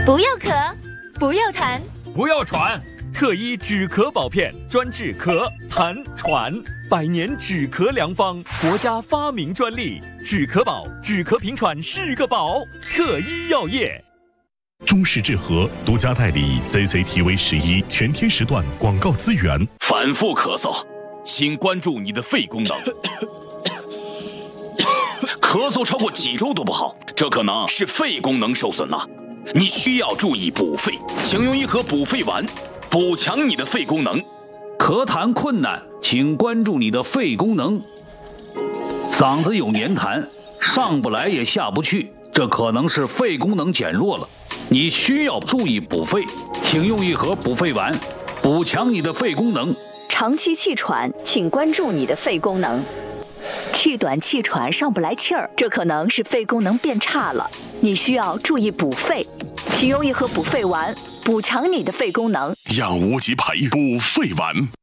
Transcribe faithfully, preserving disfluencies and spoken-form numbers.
不要咳，不要痰， 不要喘。特医止咳宝片，专治咳、痰、喘，百年止咳良方，国家发明专利。止咳宝，止咳平喘是个宝。特医药业。 中式治和独家代理 Z Z T V 十一全天时段广告资源。 反复咳嗽，请关注你的肺功能。咳嗽超过几周都不好，这可能是肺功能受损了。你需要注意补肺，请用一盒补肺丸，补强你的肺功能。 咳痰困难，请关注你的肺功能。嗓子有黏痰，上不来也下不去，这可能是肺功能减弱了。你需要注意补肺，请用一盒补肺丸，补强你的肺功能。 长期气喘，请关注你的肺功能。气短气喘上不来气儿，这可能是肺功能变差了，你需要注意补肺，请用一盒补肺丸，补强你的肺功能。 养无极培补肺丸。